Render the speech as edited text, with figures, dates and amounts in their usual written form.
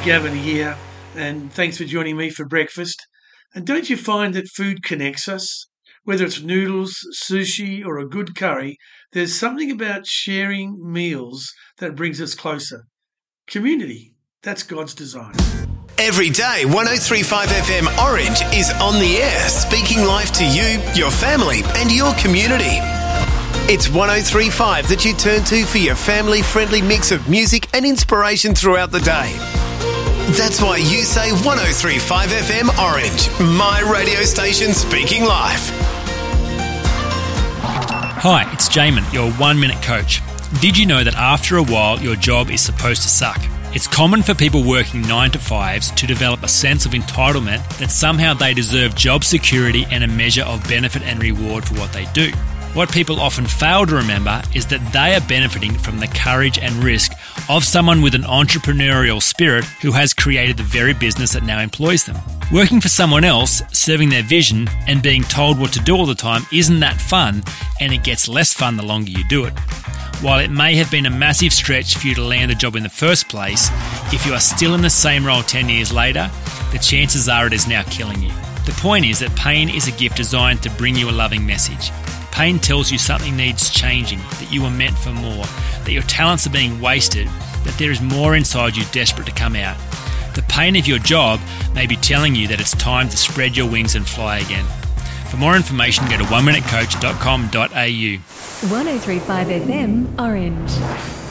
Gavin here, and thanks for joining me for breakfast. And don't you find that food connects us? Whether it's noodles, sushi, or a good curry, there's something about sharing meals that brings us closer. Community, that's God's design. Every day, 103.5 FM Orange is on the air, speaking life to you, your family, and your community. It's 103.5 that you turn to for your family-friendly mix of music and inspiration throughout the day. That's why you say 103.5 FM Orange, my radio station speaking life. Hi, it's Jamin, your 1 Minute Coach. Did you know that after a while your job is supposed to suck? It's common for people working 9 to 5s to develop a sense of entitlement that somehow they deserve job security and a measure of benefit and reward for what they do. What people often fail to remember is that they are benefiting from the courage and risk of someone with an entrepreneurial spirit who has created the very business that now employs them. Working for someone else, serving their vision, and being told what to do all the time isn't that fun, and it gets less fun the longer you do it. While it may have been a massive stretch for you to land the job in the first place, if you are still in the same role 10 years later, the chances are it is now killing you. The point is that pain is a gift designed to bring you a loving message. Pain tells you something needs changing, that you were meant for more, that your talents are being wasted, that there is more inside you desperate to come out. The pain of your job may be telling you that it's time to spread your wings and fly again. For more information, go to oneminutecoach.com.au. 103.5 FM Orange.